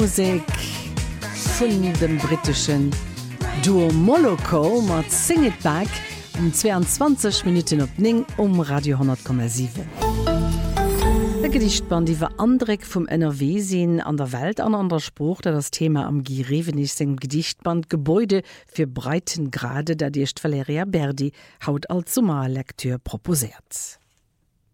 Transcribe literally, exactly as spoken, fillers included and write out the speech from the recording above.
Musik von dem britischen Duo Moloko mit Sing It Back um zweiundzwanzig Minuten op Ning um Radio hundert Komma sieben. Der Gedichtband iwwer Andreck vum N R W-Sinn an der Welt an anderer Spruch, der das Thema am Guy Revenich segem Gedichtband Gebäude fir Breitengrade, der Dicht Valeria Berdi haut als Sommerlektür proposiert.